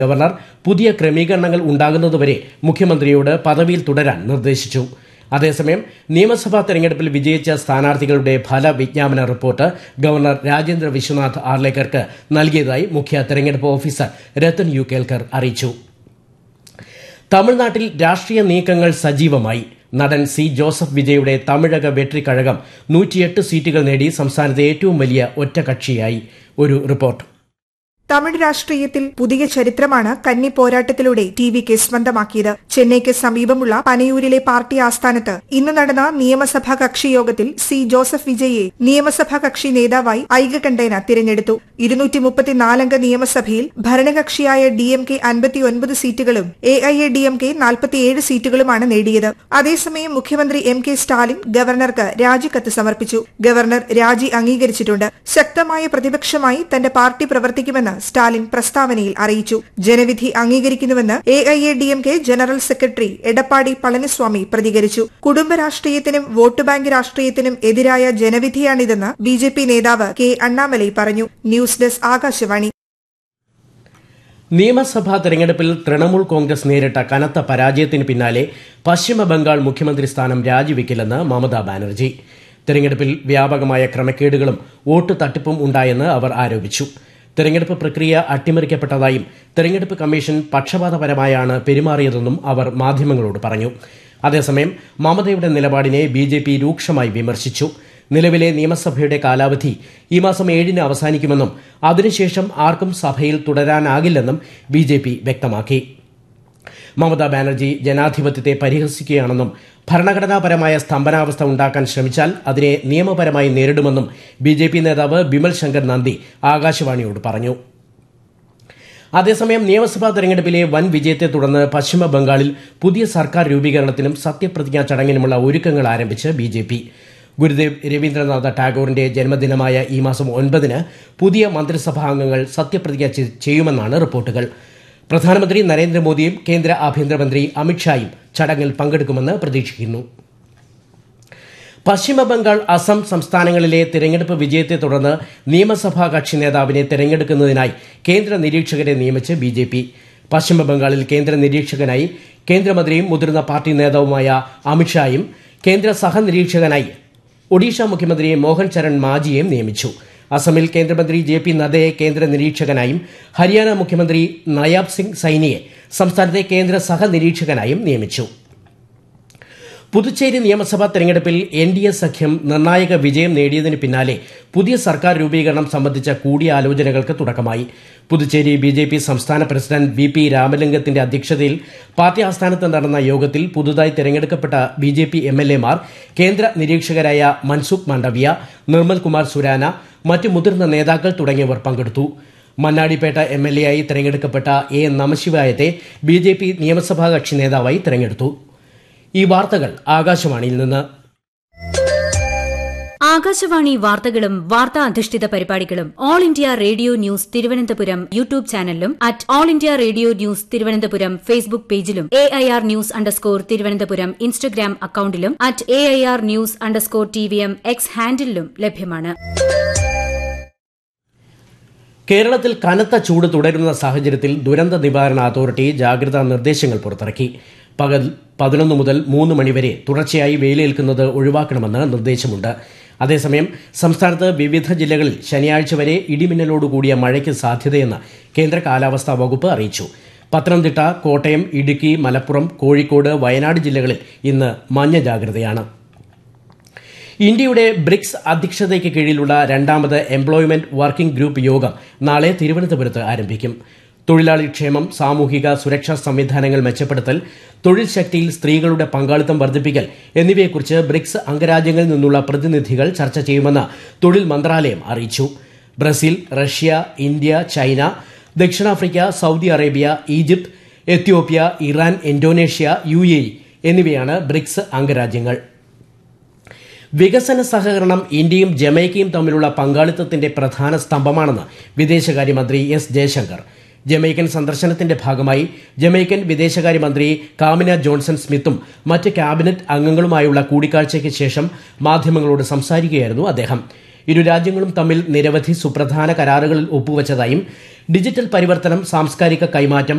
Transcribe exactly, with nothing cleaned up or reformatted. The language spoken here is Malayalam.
ഗവർണർ പുതിയ ക്രമീകരണങ്ങൾ ഉണ്ടാകുന്നതുവരെ മുഖ്യമന്ത്രിയോട് പദവിയിൽ തുടരാൻ നിർദ്ദേശിച്ചു. അതേസമയം നിയമസഭാ തെരഞ്ഞെടുപ്പിൽ വിജയിച്ച സ്ഥാനാർത്ഥികളുടെ ഫലവിജ്ഞാപന റിപ്പോർട്ട് ഗവർണർ രാജേന്ദ്ര വിശ്വനാഥ് ആർലേക്കർക്ക് നൽകിയതായി മുഖ്യ തെരഞ്ഞെടുപ്പ് ഓഫീസർ രത്തൻ യു കേൽക്കർ അറിയിച്ചു. തമിഴ്നാട്ടിൽ രാഷ്ട്രീയ നീക്കങ്ങൾ സജീവമായി. നടൻ സി ജോസഫ് വിജയുടെ തമിഴക വെട്രിക്കഴകം നൂറ്റിയെട്ട് സീറ്റുകൾ നേടി സംസ്ഥാനത്തെ ഏറ്റവും വലിയ ഒറ്റകക്ഷിയായി. ഒരു റിപ്പോർട്ട്. തമിഴ് രാഷ്ട്രീയത്തിൽ പുതിയ ചരിത്രമാണ് കന്നി പോരാട്ടത്തിലൂടെ ടി വി കെ സ്വന്തമാക്കിയത്. ചെന്നൈക്ക് സമീപമുള്ള പനയൂരിലെ പാർട്ടി ആസ്ഥാനത്ത് ഇന്ന് നടന്ന നിയമസഭാ കക്ഷി യോഗത്തിൽ സി ജോസഫ് വിജയെ നിയമസഭാ കക്ഷി നേതാവായി ഐകകണ്ഠേന തിരഞ്ഞെടുത്തു. ഇരുന്നൂറ്റി മുപ്പത്തിനാലംഗ നിയമസഭയിൽ ഭരണകക്ഷിയായ ഡി എം കെ അൻപത്തിയൊൻപത് സീറ്റുകളും A I A D M K നാൽപ്പത്തിയേഴ് സീറ്റുകളുമാണ് നേടിയത്. അതേസമയം മുഖ്യമന്ത്രി എം കെ സ്റ്റാലിൻ ഗവർണർക്ക് രാജിക്കത്ത് സമർപ്പിച്ചു. ഗവർണർ രാജി അംഗീകരിച്ചിട്ടുണ്ട്. ശക്തമായ പ്രതിപക്ഷമായി തന്റെ പാർട്ടി പ്രവർത്തിക്കുമെന്ന് സ്റ്റാലിൻ പ്രസ്താവനയിൽ അറിയിച്ചു. ജനവിധി അംഗീകരിക്കുന്നുവെന്ന് A I A D M K general secretary Edappadi Palaniswami പ്രതികരിച്ചു. കുടുംബ രാഷ്ട്രീയത്തിനും വോട്ട് ബാങ്ക് രാഷ്ട്രീയത്തിനും എതിരായ ജനവിധിയാണിതെന്ന് ബി ജെ പി നേതാവ് കെ അണ്ണാമലൈ പറഞ്ഞു. News desk Akashvani. നിയമസഭാ തെരഞ്ഞെടുപ്പിൽ തൃണമൂൽ കോൺഗ്രസ് നേരിട്ട കനത്ത പരാജയത്തിന് പിന്നാലെ പശ്ചിമബംഗാൾ മുഖ്യമന്ത്രി സ്ഥാനം രാജിവെക്കില്ലെന്ന് മമതാ ബാനർജി. തെരഞ്ഞെടുപ്പിൽ വ്യാപകമായ ക്രമക്കേടുകളും വോട്ട് തട്ടിപ്പും ഉണ്ടായെന്ന് അവർ ആരോപിച്ചു. തെരഞ്ഞെടുപ്പ് പ്രക്രിയ അട്ടിമറിക്കപ്പെട്ടതായും തെരഞ്ഞെടുപ്പ് കമ്മീഷൻ പക്ഷപാതപരമായാണ് പെരുമാറിയതെന്നും അവർ മാധ്യമങ്ങളോട് പറഞ്ഞു. അതേസമയം മമതയുടെ നിലപാടിനെ ബി ജെ പി രൂക്ഷമായി വിമർശിച്ചു. നിലവിലെ നിയമസഭയുടെ കാലാവധി ഈ മാസം ഏഴിന് അവസാനിക്കുമെന്നും അതിനുശേഷം ആർക്കും സഭയിൽ തുടരാനാകില്ലെന്നും ബി ജെ പി വ്യക്തമാക്കി. മമതാ ബാനർജി ജനാധിപത്യത്തെ പരിഹസിക്കുകയാണെന്നും ഭരണഘടനാപരമായ സ്തംഭനാവസ്ഥ ഉണ്ടാക്കാൻ ശ്രമിച്ചാൽ അതിനെ നിയമപരമായി നേരിടുമെന്നും ബി ജെ പി നേതാവ് ബിമൽ ശങ്കർ നന്ദി ആകാശവാണിയോട് പറഞ്ഞു. അതേസമയം നിയമസഭാ തെരഞ്ഞെടുപ്പിലെ വൻ വിജയത്തെ തുടർന്ന് പശ്ചിമബംഗാളിൽ പുതിയ സർക്കാർ രൂപീകരണത്തിനും സത്യപ്രതിജ്ഞാ ചടങ്ങിനുമുള്ള ഒരുക്കങ്ങൾ ആരംഭിച്ച് B J P. Gurudev Rabindranath ടാഗോറിന്റെ ജന്മദിനമായ ഈ മാസം ഒൻപതിന് പുതിയ മന്ത്രിസഭാംഗങ്ങൾ സത്യപ്രതിജ്ഞ ചെയ്യുമെന്നാണ് റിപ്പോർട്ടുകൾ. പ്രധാനമന്ത്രി നരേന്ദ്രമോദിയും കേന്ദ്ര ആഭ്യന്തരമന്ത്രി അമിത്ഷായും ചടങ്ങിൽ പങ്കെടുക്കുമെന്ന് പ്രതീക്ഷിക്കുന്നു. പശ്ചിമബംഗാൾ, അസം സംസ്ഥാനങ്ങളിലെ തെരഞ്ഞെടുപ്പ് വിജയത്തെ തുടർന്ന് നിയമസഭാ കക്ഷി നേതാവിനെ തെരഞ്ഞെടുക്കുന്നതിനായി കേന്ദ്ര നിരീക്ഷകരെ നിയമിച്ച് ബി ജെ പി. പശ്ചിമബംഗാളിൽ കേന്ദ്ര നിരീക്ഷകനായി കേന്ദ്രമന്ത്രിയും മുതിർന്ന പാർട്ടി നേതാവുമായ അമിത്ഷായും കേന്ദ്ര സഹനിരീക്ഷകനായി ഒഡീഷ മുഖ്യമന്ത്രി മോഹൻ ചരൺ മാജിയെയും നിയമിച്ചു. അസമിൽ കേന്ദ്രമന്ത്രി ജെ പി നദ്ദയെ കേന്ദ്ര നിരീക്ഷകനായും ഹരിയാന മുഖ്യമന്ത്രി നയാബ് സിംഗ് സൈനിയെ സംസ്ഥാനത്തെ കേന്ദ്ര സഹനിരീക്ഷകനായും നിയമിച്ചു. പുതുച്ചേരി നിയമസഭാ തെരഞ്ഞെടുപ്പിൽ എൻ ഡി എ സഖ്യം നിർണായക വിജയം നേടിയതിന് പിന്നാലെ പുതിയ സർക്കാർ രൂപീകരണം സംബന്ധിച്ച കൂടിയാലോചനകൾക്ക് തുടക്കമായി. പുതുച്ചേരി ബി ജെ പി സംസ്ഥാന പ്രസിഡന്റ് വി പി രാമലിംഗത്തിന്റെ അധ്യക്ഷതയിൽ പാർട്ടി ആസ്ഥാനത്ത് നടന്ന യോഗത്തിൽ പുതുതായി തെരഞ്ഞെടുക്കപ്പെട്ട B J P M L എമാർ, കേന്ദ്ര നിരീക്ഷകരായ മൻസുഖ് മാണ്ഡവ്യ, നിർമ്മൽ കുമാർ സുരാന, മറ്റ് മുതിർന്ന നേതാക്കൾ തുടങ്ങിയവർ പങ്കെടുത്തു. മണ്ണാടിപ്പേട്ട എം എൽ എ ആയി തെരഞ്ഞെടുക്കപ്പെട്ട എ നമശിവായത്തെ ബി ജെ പി നിയമസഭാ കക്ഷി നേതാവായി തെരഞ്ഞെടുത്തു. ഈ വാർത്തകൾ ആകാശവാണിയിൽ നിന്ന്. ആകാശവാണി വാർത്തകളും വാർത്താ അധിഷ്ഠിത പരിപാടികളും all India radio news Thiruvananthapuram YouTube ചാനലിലും at all India radio news Thiruvananthapuram Facebook പേജിലും A I R news underscore Thiruvananthapuram Instagram അക്കൌണ്ടിലും at A I R news underscore T V M X ഹാൻഡിലും ലഭ്യമാണ്. കേരളത്തിൽ കനത്ത ചൂട് തുടരുന്ന സാഹചര്യത്തിൽ ദുരന്ത നിവാരണ അതോറിറ്റി ജാഗ്രതാ നിർദ്ദേശങ്ങൾ പുറത്തിറക്കി. പകൽ പതിനൊന്ന് മുതൽ മൂന്ന് മണിവരെ തുടർച്ചയായി വെയിലേൽക്കുന്നത് ഒഴിവാക്കണമെന്ന് നിർദ്ദേശമുണ്ട്. അതേസമയം സംസ്ഥാനത്ത് വിവിധ ജില്ലകളിൽ ശനിയാഴ്ച വരെ ഇടിമിന്നലോടുകൂടിയ മഴയ്ക്ക് സാധ്യതയെന്ന് കേന്ദ്ര കാലാവസ്ഥാ വകുപ്പ് അറിയിച്ചു. പത്തനംതിട്ട, കോട്ടയം, ഇടുക്കി, മലപ്പുറം, കോഴിക്കോട്, വയനാട് ജില്ലകളിൽ ഇന്ന് മഞ്ഞ ജാഗ്രതയാണ്. ഇന്ത്യയുടെ ബ്രിക്സ് അധ്യക്ഷതയ്ക്ക് കീഴിലുള്ള രണ്ടാമത് എംപ്ലോയ്മെന്റ് വർക്കിംഗ് ഗ്രൂപ്പ് യോഗം നാളെ തിരുവനന്തപുരത്ത് ആരംഭിക്കും. തൊഴിലാളി ക്ഷേമം, സാമൂഹിക സുരക്ഷാ സംവിധാനങ്ങൾ മെച്ചപ്പെടുത്തൽ, തൊഴിൽ ശക്തിയിൽ സ്ത്രീകളുടെ പങ്കാളിത്തം വർദ്ധിപ്പിക്കൽ എന്നിവയെക്കുറിച്ച് ബ്രിക്സ് അംഗരാജ്യങ്ങളിൽ നിന്നുള്ള പ്രതിനിധികൾ ചർച്ച ചെയ്യുമെന്ന് തൊഴിൽ മന്ത്രാലയം അറിയിച്ചു. ബ്രസീൽ, റഷ്യ, ഇന്ത്യ, ചൈന, ദക്ഷിണാഫ്രിക്ക, Saudi Arabia, Egypt, Ethiopia, Iran, Indonesia, U A E എന്നിവയാണ് ബ്രിക്സ് അംഗരാജ്യങ്ങൾ. വികസന സഹകരണം ഇന്ത്യയും ജമൈക്കയും തമ്മിലുള്ള പങ്കാളിത്തത്തിന്റെ പ്രധാന സ്തംഭമാണെന്ന് വിദേശകാര്യമന്ത്രി എസ് ജയശങ്കർ. ജമൈക്കൻ സന്ദർശനത്തിന്റെ ഭാഗമായി ജമൈക്കൻ വിദേശകാര്യമന്ത്രി കാമിന ജോൺസൺ സ്മിത്തും മറ്റ് ക്യാബിനറ്റ് അംഗങ്ങളുമായുള്ള കൂടിക്കാഴ്ചയ്ക്ക് ശേഷം മാധ്യമങ്ങളോട് സംസാരിക്കുകയായിരുന്നു അദ്ദേഹം. ഇരു രാജ്യങ്ങളും തമ്മിൽ നിരവധി സുപ്രധാന കരാറുകളിൽ ഒപ്പുവച്ചതായും ഡിജിറ്റൽ പരിവർത്തനം, സാംസ്കാരിക കൈമാറ്റം,